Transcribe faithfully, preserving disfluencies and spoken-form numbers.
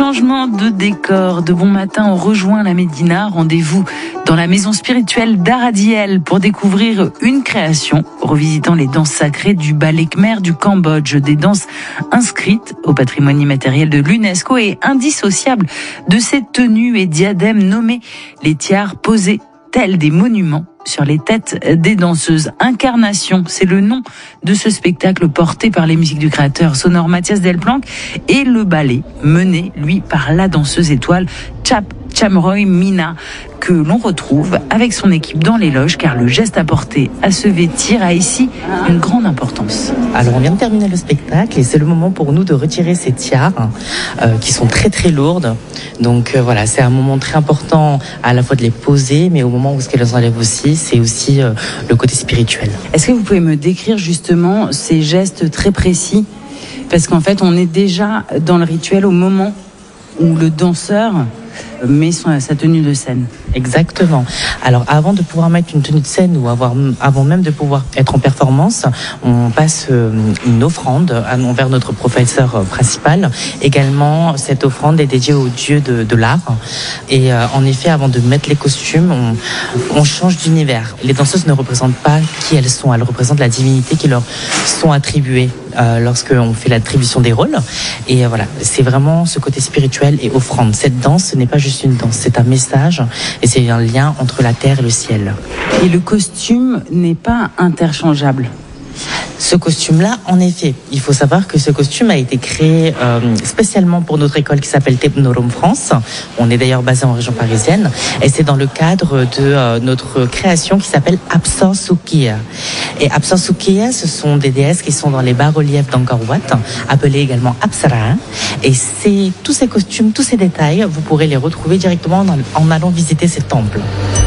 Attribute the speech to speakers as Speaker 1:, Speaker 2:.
Speaker 1: Changement de décor. De bon matin, on rejoint la Médina. Rendez-vous dans la maison spirituelle d'Aradiel pour découvrir une création revisitant les danses sacrées du ballet khmer du Cambodge. Des danses inscrites au patrimoine immatériel de l'UNESCO et indissociables de ces tenues et diadèmes nommés les tiares, posés tels des monuments sur les têtes des danseuses. Incarnation, c'est le nom de ce spectacle porté par les musiques du créateur sonore Mathias Delplanque et le ballet mené, lui, par la danseuse étoile Chap Chamroy Mina, que l'on retrouve avec son équipe dans les loges, car le geste apporté à se vêtir a ici une grande importance.
Speaker 2: Alors on vient de terminer le spectacle et c'est le moment pour nous de retirer ces tiares euh, qui sont très très lourdes. Donc euh, voilà, c'est un moment très important à la fois de les poser, mais au moment où ce qu'elles enlèvent aussi, c'est aussi euh, le côté spirituel.
Speaker 1: Est-ce que vous pouvez me décrire justement ces gestes très précis ? Parce qu'en fait, on est déjà dans le rituel au moment où le danseur met son, sa tenue de scène.
Speaker 2: Exactement. Alors avant de pouvoir mettre une tenue de scène ou avoir, avant même de pouvoir être en performance, on passe une offrande envers notre professeur principal. Également, cette offrande est dédiée au dieu de, de l'art. Et euh, en effet, avant de mettre les costumes, on, on change d'univers. Les danseuses ne représentent pas qui elles sont, elles représentent la divinité qui leur sont attribuées euh, lorsqu'on fait l'attribution des rôles. Et euh, voilà, c'est vraiment ce côté spirituel et offrande. Cette danse, ce n'est pas juste une danse, c'est un message et c'est un lien entre la terre et le ciel.
Speaker 1: Et le costume n'est pas interchangeable.
Speaker 2: Ce costume-là, en effet, il faut savoir que ce costume a été créé euh, spécialement pour notre école qui s'appelle Technorum France. On est d'ailleurs basé en région parisienne et c'est dans le cadre de euh, notre création qui s'appelle Apsasukia. Et Apsasukia, ce sont des déesses qui sont dans les bas-reliefs d'Angkor Wat, appelées également Apsara. Et c'est tous ces costumes, tous ces détails, vous pourrez les retrouver directement en, en allant visiter ces temples.